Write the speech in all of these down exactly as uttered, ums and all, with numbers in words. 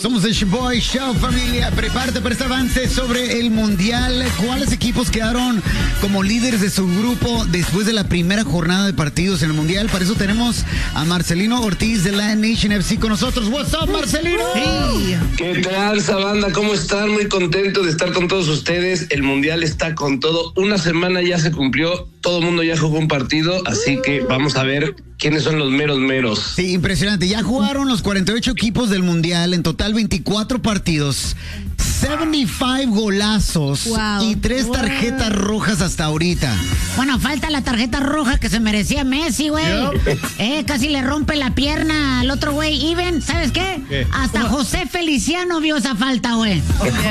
Somos el Boy Show, familia. Prepárate para este avance sobre el Mundial. ¿Cuáles equipos quedaron como líderes de su grupo después de la primera jornada de partidos en el Mundial? Para eso tenemos a Marcelino Ortiz de Lion Nation F C con nosotros. What's up, Marcelino? Sí. ¿Qué tal, Sabanda? ¿Cómo están? Muy contento de estar con todos ustedes. El Mundial está con todo. Una semana ya se cumplió. Todo el mundo ya jugó un partido, así que vamos a ver quiénes son los meros meros. Sí, impresionante. Ya jugaron los cuarenta y ocho equipos del Mundial, en total veinticuatro partidos, setenta y cinco golazos wow. y tres wow. tarjetas rojas hasta ahorita. Bueno, falta la tarjeta roja que se merecía Messi, güey. Yep. Eh, casi le rompe la pierna al otro güey. Even, ¿sabes qué? ¿Qué? Hasta José Feliciano vio esa falta, güey.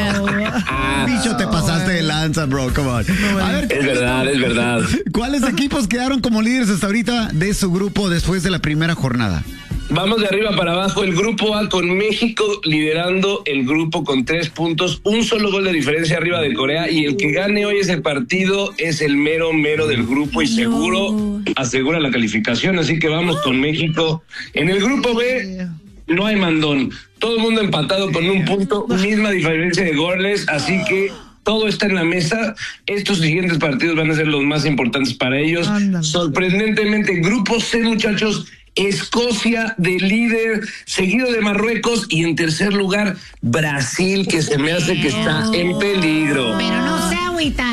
Bicho, te pasaste de lanza, bro. Come on. No, a ver, es verdad, es verdad. ¿Cuáles equipos quedaron como líderes hasta ahorita de su grupo después de la primera jornada? Vamos de arriba para abajo. El grupo A con México liderando el grupo con tres puntos, un solo gol de diferencia arriba de Corea, y el que gane hoy ese partido es el mero mero del grupo y seguro asegura la calificación, así que vamos con México. En el grupo B no hay mandón, todo el mundo empatado con un punto, misma diferencia de goles, así que todo está en la mesa. Estos siguientes partidos van a ser los más importantes para ellos. Ándale. Sorprendentemente, grupo C, muchachos, Escocia de líder, seguido de Marruecos, y en tercer lugar Brasil, que se me hace que está en peligro. Pero no se agüita.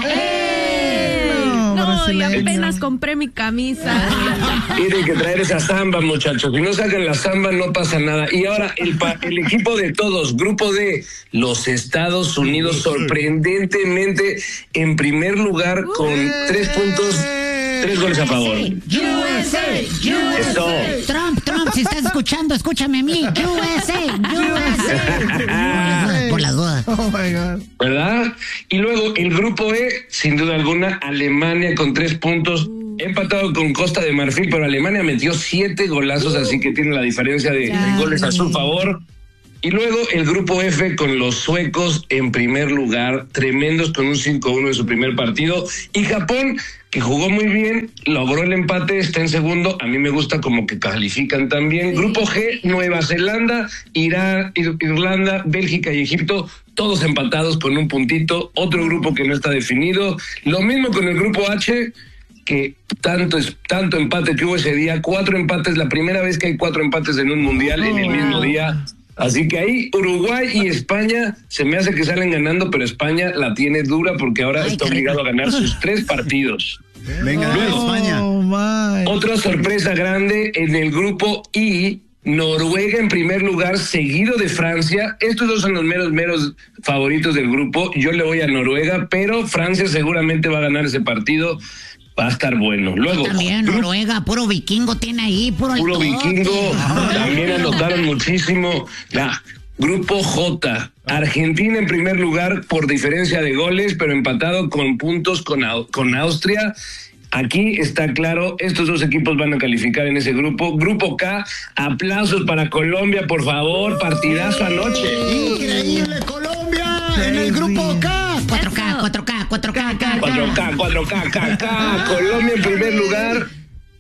¡Eh! No, no, y apenas compré mi camisa. Tienen que traer esa samba, muchachos. Si no sacan la samba, no pasa nada. Y ahora, el, el equipo de todos, grupo D, los Estados Unidos, sorprendentemente en primer lugar con tres puntos. Tres goles a favor. U S A, U S A. Trump, Trump, si estás escuchando, escúchame a mí. U S A, U S A. Por las dudas. Oh my God. ¿Verdad? Y luego el grupo E, sin duda alguna, Alemania con tres puntos. Empatado con Costa de Marfil, pero Alemania metió siete golazos, así que tiene la diferencia de goles a su favor. Y luego el grupo F con los suecos en primer lugar, tremendos con un cinco uno en su primer partido. Y Japón, que jugó muy bien, logró el empate, está en segundo. A mí me gusta como que califican también. Grupo G, Nueva Zelanda, Irán, Irlanda, Bélgica y Egipto, todos empatados con un puntito. Otro grupo que no está definido. Lo mismo con el grupo H, que tanto, tanto empate que hubo ese día. Cuatro empates, la primera vez que hay cuatro empates en un mundial en el mismo día. Así que ahí Uruguay y España se me hace que salen ganando, pero España la tiene dura porque ahora Ay, está obligado a ganar sus tres partidos. Venga, luego, España. Oh, otra sorpresa grande en el grupo I, Noruega en primer lugar, seguido de Francia. Estos dos son los meros, meros favoritos del grupo. Yo le voy a Noruega, pero Francia seguramente va a ganar ese partido. Va a estar bueno. Luego, también Noruega, puro vikingo tiene ahí, puro, puro vikingo. También anotaron muchísimo. La grupo J, Argentina en primer lugar por diferencia de goles, pero empatado con puntos con, con Austria. Aquí está claro, estos dos equipos van a calificar en ese grupo. Grupo K, aplausos para Colombia, por favor, partidazo anoche. Increíble, Colombia en el grupo K. cuatro K, cuatro K, cuatro K, cuatro K, cuatro K, K, K. Colombia en primer lugar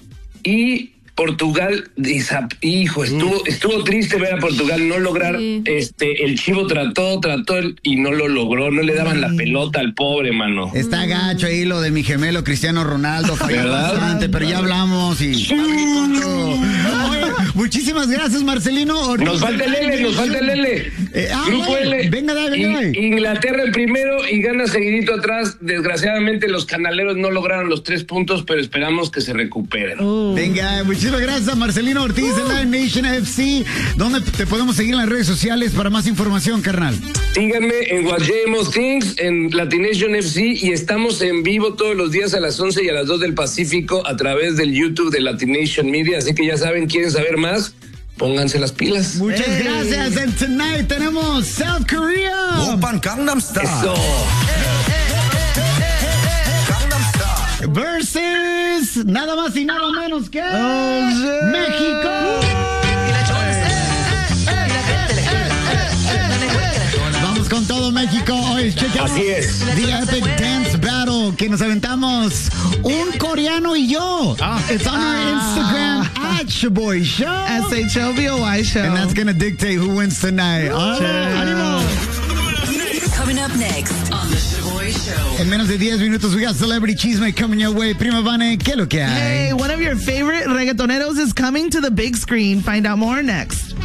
y Portugal, hijo, estuvo, estuvo triste ver a Portugal no lograr, sí. este, el Chivo trató, trató el, y no lo logró, no le daban la pelota al pobre, mano. Está gacho ahí lo de mi gemelo Cristiano Ronaldo, falló bastante, pero ya hablamos y... Sí. Oye, muchísimas gracias, Marcelino. Nos falta el L, nos falta el L. Eh, ah, Grupo vale. L. Venga, dale, venga, dale. Inglaterra en primero y gana seguidito atrás. Desgraciadamente los canaleros no lograron los tres puntos, pero esperamos que se recuperen. Uh. Venga, muchísimas gracias, Marcelino Ortiz de Lion Nation F C. ¿Dónde te podemos seguir en las redes sociales para más información, carnal? Síganme en Guayemos Kings, en Latination F C, y estamos en vivo todos los días a las once y a las dos del Pacífico a través del YouTube de Latination Media, así que ya saben, quieren saber más, pónganse las pilas. Muchas hey. gracias. And tonight tenemos South Korea. Open Gangnam Style. Eso. Versus nada más y nada menos que oh, yeah. México. Vamos con todo, México. Hoy chequeamos Así es. The Epic Dance Battle. claro, que nos aventamos un coreano y yo. Ah. It's on our Instagram ah. at Shaboy Show. S H O B O Y Show. And that's going to dictate who wins tonight. All right, ánimo. Coming up next on the Shaboy Show. En menos de diez minutos, we got Celebrity Chisme coming your way. Prima Vane, ¿qué es lo que hay? Hey, one of your favorite reggaetoneros is coming to the big screen. Find out more next.